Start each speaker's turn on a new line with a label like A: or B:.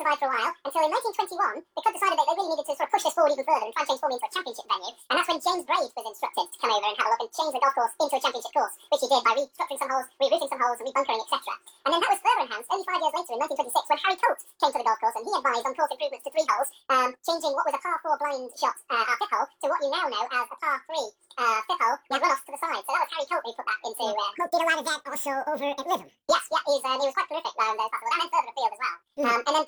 A: survive for a while until in 1921 the club decided that they really needed to sort of push this forward even further and try and change Formby into a championship venue. And that's when James Braid was instructed to come over and have a look and change the golf course into a championship course, which he did by restructuring some holes, re-roofing some holes, and rebunkering, etc. And then that was further enhanced only 5 years later in 1926 when Harry Colt came to the golf course and he advised on course improvements to 3 holes, changing what was a par 4 blind shot our fifth hole to what you now know as a par 3 fifth hole with runoff to the side. So that was Harry Colt who put that into.
B: Colt did a lot of that also over at Lytham.
A: Yes, yeah, he was quite prolific those parts of the world, and then further afield as well. And then